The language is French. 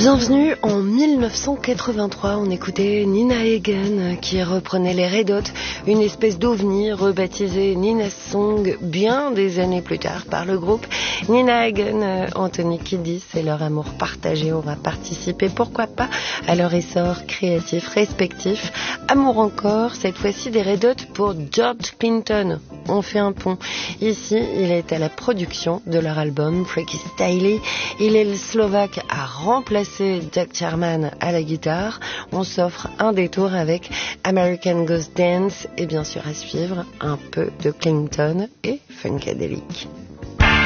Bienvenue en 1983, on écoutait Nina Hagen qui reprenait les Red Hot, une espèce d'ovni rebaptisé Nina's Song bien des années plus tard par le groupe. Nina Hagen, Anthony Kiedis et leur amour partagé, on va participer, pourquoi pas, à leur essor créatif respectif. Amour encore, cette fois-ci des Red Hot pour George Clinton. On fait un pont. Ici, il est à la production de leur album Freaky Styley. Il est le Slovaque à remplacer Jack Sherman à la guitare. On s'offre un détour avec American Ghost Dance et bien sûr à suivre un peu de Clinton et Funkadelic.